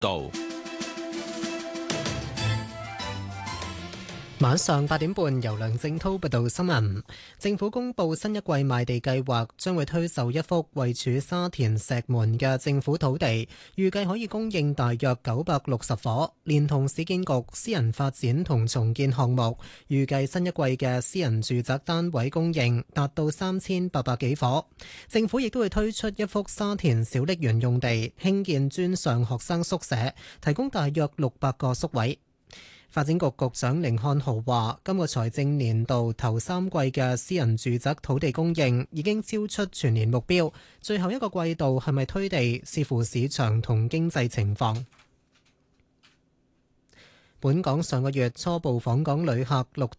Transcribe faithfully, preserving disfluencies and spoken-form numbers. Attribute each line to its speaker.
Speaker 1: 道。
Speaker 2: 晚上八點半，由梁正滔報道新聞。政府公布新一季賣地計劃，將會推售一幅位處沙田石門嘅政府土地，預計可以供應大約九百六十伙，連同市建局私人發展同重建項目，預計新一季嘅私人住宅單位供應達到三千八百幾伙。政府亦都會推出一幅沙田小瀝源用地，興建專上學生宿舍，提供大約六百個宿位。發展局局長甯漢豪話：今個財政年度頭三季嘅私人住宅土地供應已經超出全年目標，最後一個季度係咪推地，視乎市場同經濟情況。本港上個月初步訪港旅客錄